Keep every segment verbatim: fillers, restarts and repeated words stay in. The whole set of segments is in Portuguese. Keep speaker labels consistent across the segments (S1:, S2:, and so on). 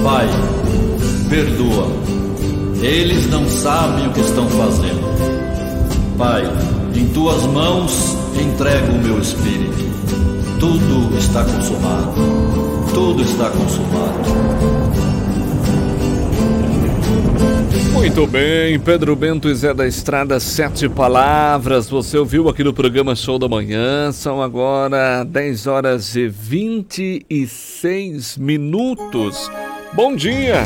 S1: Pai, perdoa. Eles não sabem o que estão fazendo. Pai, em tuas mãos entrego o meu espírito. Tudo está consumado. Tudo está consumado.
S2: Muito bem, Pedro Bento e Zé da Estrada, sete palavras. Você ouviu aqui no programa Show da Manhã. São agora dez horas e vinte e seis minutos. Bom dia!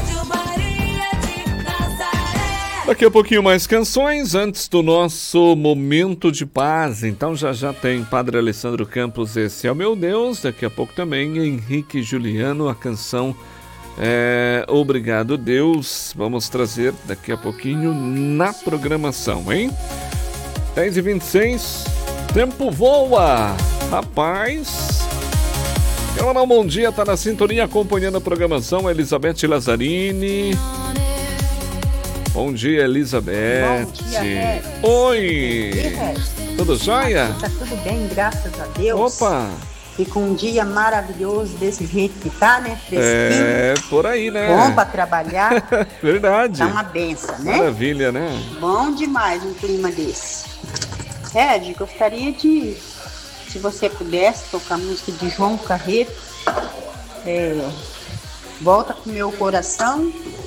S2: Daqui a pouquinho mais canções antes do nosso momento de paz. Então já já tem Padre Alessandro Campos, Esse é o Meu Deus. Daqui a pouco também Henrique Juliano, a canção É, Obrigado Deus. Vamos trazer daqui a pouquinho na programação, hein? dez e vinte e seis, tempo voa, rapaz. Quero mandar um bom dia, tá na sintonia acompanhando a programação, Elizabeth Lazzarini. Bom dia, Elizabeth.
S3: Bom dia,
S2: Oi. Tudo jóia?
S3: Tá tudo bem, graças a Deus.
S2: Opa.
S3: E com um dia maravilhoso desse jeito que tá, né? Fresquinho.
S2: É, por aí, né?
S3: Bom pra trabalhar.
S2: Verdade.
S3: Tá uma benção, né?
S2: Maravilha, né?
S3: Bom demais um clima desse. Ed, gostaria de, se você pudesse, tocar a música de João Carreiro. É, Volta com Meu Coração.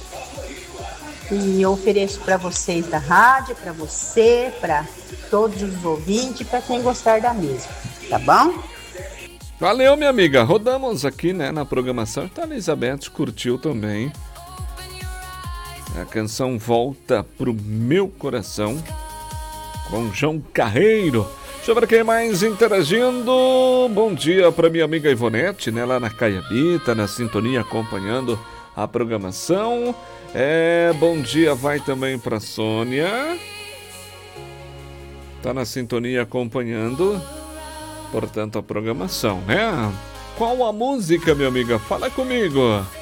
S3: E eu ofereço para vocês da rádio, para você, para todos os ouvintes, para quem gostar da mesma. Tá bom?
S2: Valeu, minha amiga. Rodamos aqui, né, na programação. Então a Elizabeth curtiu também. A canção Volta pro Meu Coração, com João Carreiro. Deixa eu ver quem mais interagindo. Bom dia para minha amiga Ivonete, né, lá na Caiabi, tá na sintonia acompanhando a programação. É, bom dia vai também para Sônia. Tá na sintonia acompanhando, portanto, a programação, né? Qual a música, minha amiga? Fala comigo.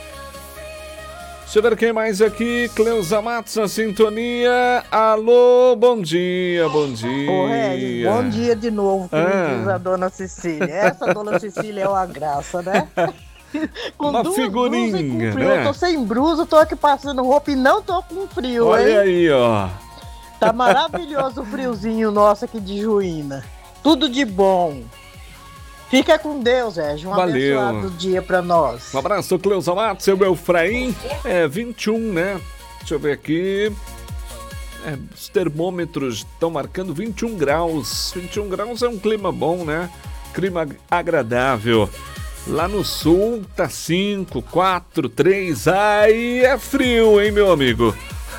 S2: Deixa eu ver quem mais aqui. Cleusa Matos na sintonia. Alô, bom dia, bom dia.
S4: Ô, Regis, bom dia de novo, como ah. diz a dona Cecília. Essa dona Cecília é uma graça, né? Com
S2: uma
S4: duas
S2: figurinha,
S4: com frio.
S2: né?
S4: Eu tô sem blusa, tô aqui passando roupa e não tô com frio,
S2: Olha
S4: hein?
S2: aí, ó.
S4: Tá maravilhoso o friozinho nosso aqui de Juína. Tudo de bom. Fica com Deus, Regis. Um
S2: Valeu.
S4: abençoado dia pra nós.
S2: Um abraço, Cleusa Matos, seu Belfraim. É vinte e um, né? Deixa eu ver aqui. É, os termômetros estão marcando vinte e um graus. vinte e um graus é um clima bom, né? Clima agradável. Lá no sul tá cinco, quatro, três, aí é frio, hein, meu amigo?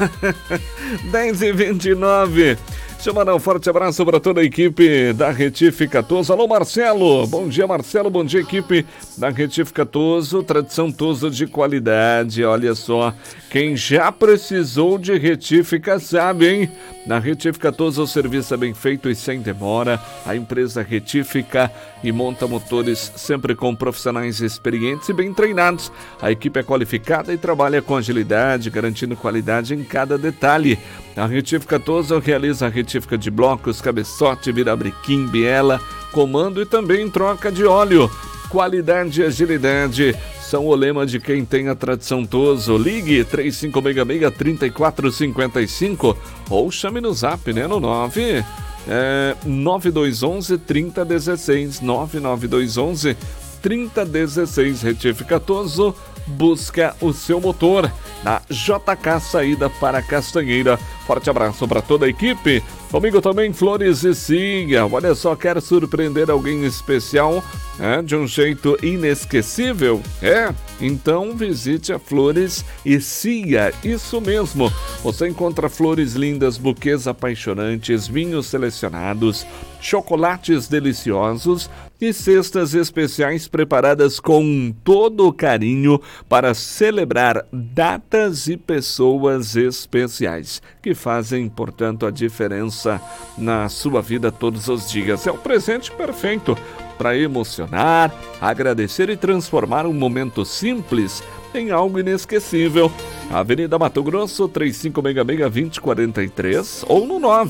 S2: dez e vinte e nove. Deixa eu mandar um forte abraço para toda a equipe da Retífica Toso. Alô, Marcelo. Bom dia, Marcelo. Bom dia, equipe da Retífica Toso. Tradição Toso de qualidade. Olha só, quem já precisou de retífica sabe, hein? Na Retífica Toso o serviço é bem feito e sem demora. A empresa retífica e monta motores sempre com profissionais experientes e bem treinados. A equipe é qualificada e trabalha com agilidade, garantindo qualidade em cada detalhe. A Retífica Toso realiza a retífica de blocos, cabeçote, virabrequim, biela, comando e também troca de óleo. Qualidade e agilidade são o lema de quem tem a tradição Toso. Ligue três cinco seis seis, três quatro cinco cinco ou chame no zap, né, no nove é, nove dois um um, três zero um seis, nove nove dois um um, três zero um seis. Retífica Toso busca o seu motor na J K Saída para Castanheira. Forte abraço para toda a equipe. Comigo também Flores e Cia. Olha só, quer surpreender alguém especial, é, de um jeito inesquecível? É? Então visite a Flores e Cia. Isso mesmo. Você encontra flores lindas, buquês apaixonantes, vinhos selecionados, chocolates deliciosos e cestas especiais preparadas com todo o carinho para celebrar datas e pessoas especiais que fazem, portanto, a diferença na sua vida todos os dias. É o presente perfeito para emocionar, agradecer e transformar um momento simples em algo inesquecível. Avenida Mato Grosso, três cinco seis seis, dois zero quatro três ou no nove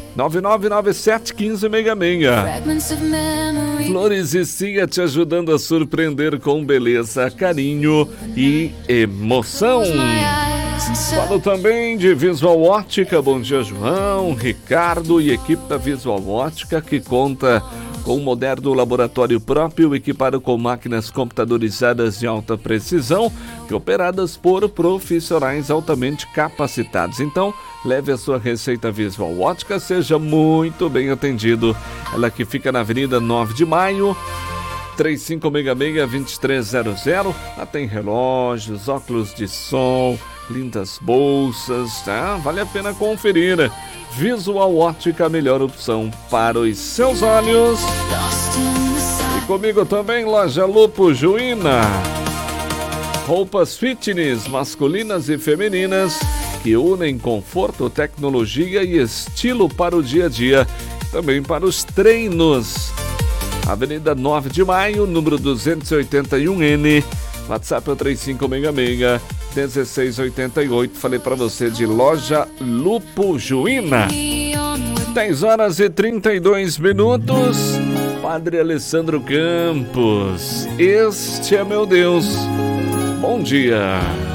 S2: nove nove nove sete um cinco seis seis. Flores e Cia te ajudando a surpreender com beleza, carinho e emoção. Falo também de Visual Ótica. Bom dia, João, Ricardo e equipe da Visual Ótica, que conta com um moderno laboratório próprio equipado com máquinas computadorizadas de alta precisão e operadas por profissionais altamente capacitados. Então, leve a sua receita Visual Ótica, seja muito bem atendido. Ela que fica na Avenida nove de Maio, três cinco seis seis, dois três zero zero. Lá tem relógios, óculos de sol, lindas bolsas, tá? Vale a pena conferir. Visual Ótica, a melhor opção para os seus olhos. E comigo também, Loja Lupo Juína. Roupas fitness masculinas e femininas que unem conforto, tecnologia e estilo para o dia a dia, também para os treinos. Avenida nove de Maio, número duzentos e oitenta e um N, WhatsApp é três cinco seis seis, um seis oito oito. Falei para você de Loja Lupo Juína. dez horas e trinta e dois minutos. Padre Alessandro Campos, este é meu Deus. Bom dia.